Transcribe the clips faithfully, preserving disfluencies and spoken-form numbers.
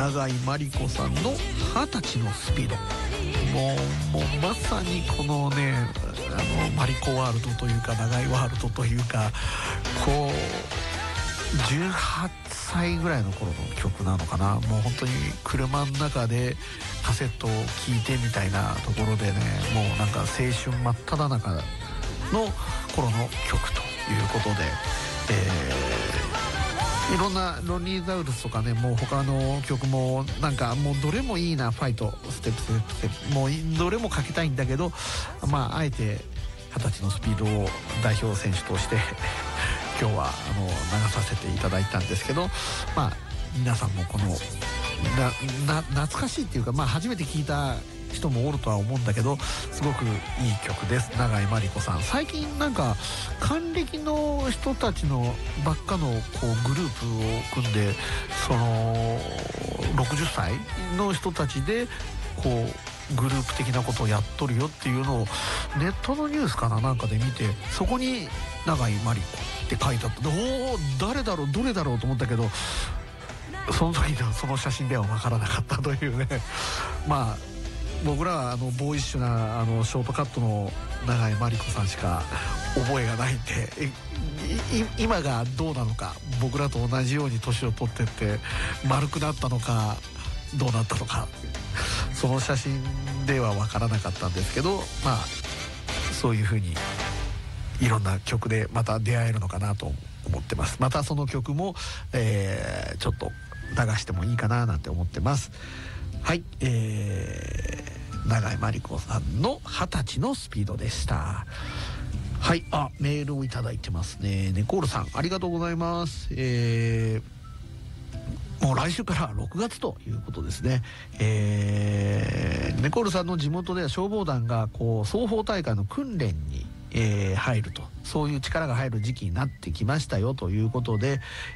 永井真理子さんの二十歳のスピード。もう、もうまさにこのね、あのマリコワールドというか長井ワールドというか、こうじゅうはっさいぐらいの頃の曲なのかな。もう本当に車の中でカセットを聴いてみたいなところでね、もうなんか青春真っ只中の頃の曲ということで、えー、いろんなロンリーザウルスとかね、もう他の曲もなんかもうどれもいいな、ファイトステップステップステップ、もうどれもかけたいんだけど、まああえて二十歳のスピードを代表選手として今日はあの流させていただいたんですけど、まあ皆さんもこのなな懐かしいっていうか、まあ初めて聞いた人もおるとは思うんだけど、すごくいい曲です。永井真理子さん、最近なんか還暦の人たちのばっかのこうグループを組んで、そのろくじゅっさいの人たちでこうグループ的なことをやっとるよっていうのをネットのニュースかななんかで見て、そこに永井真理子って書いてあった。おお、誰だろうどれだろうと思ったけど、その時のその写真では分からなかったというね。まあ僕らはあのボーイッシュなあのショートカットの永井真理子さんしか覚えがないんで、今がどうなのか、僕らと同じように年を取ってって丸くなったのかどうなったのか、その写真では分からなかったんですけど、まあそういう風にいろんな曲でまた出会えるのかなと思ってます。またその曲も、えー、ちょっと流してもいいかななんて思ってます。はい、えー、永井真理子さんの二十歳のスピードでした。はい、あ、メールをいただいてますね。ネコールさん、ありがとうございます。えー、もう来週からろくがつということですね。えー、ネコールさんの地元では消防団がこう双方大会の訓練に、えー、入ると、そういう力が入る時期になってきましたよということで、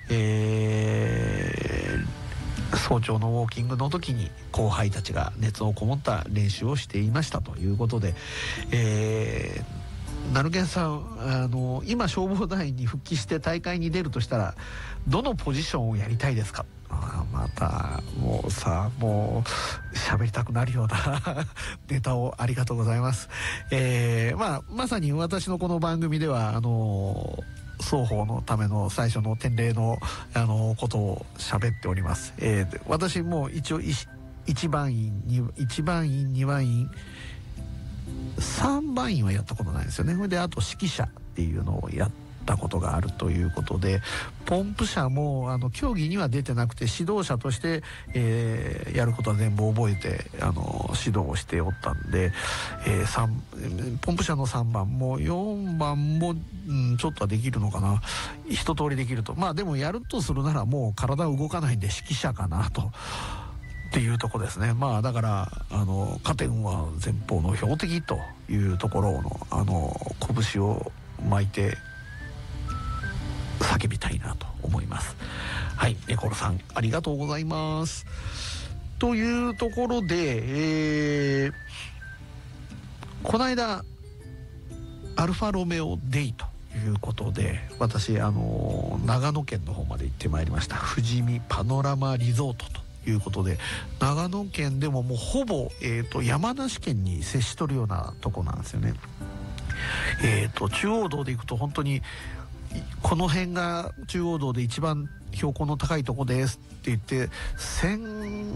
えー早朝のウォーキングの時に後輩たちが熱のこもった練習をしていましたということで、えー、ナルケンさん、あの今消防団員に復帰して大会に出るとしたらどのポジションをやりたいですか。あ、またもうさ、もう喋りたくなるようなネタをありがとうございます。えー、まあまさに私のこの番組ではあの双方のための最初の典礼のあのことを喋っております。えー、私も一応一番員に一番員二番員三番員はやったことないんですよね。それであと指揮者っていうのをやったことがあるということで、ポンプ車もあの競技には出てなくて指導者として、えー、やることは全部覚えてあの指導をしておったんで、えー、さんポンプ車のさんばんもよんばんも、うん、ちょっとはできるのかな、一通りできると。まあでもやるとするならもう体動かないんで指揮者かなとっていうとこですね。まあだからあの加点は前方の標的というところのあの拳を巻いて叫びたいなと思います。はい、ネコロさんありがとうございます。というところで、えー、この間アルファロメオデイということで、私あの長野県の方まで行ってまいりました。富士見パノラマリゾートということで、長野県でももうほぼ、えーと、山梨県に接しとるようなとこなんですよね。えーと中央道で行くと本当にこの辺が中央道で一番標高の高いとこですって言ってせん